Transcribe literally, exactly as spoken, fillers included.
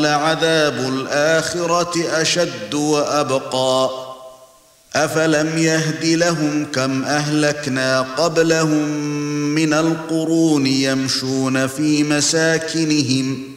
لعذاب الآخرة أشد وأبقى أفلم يهد لهم كم أهلكنا قبلهم من القرون يمشون في مساكنهم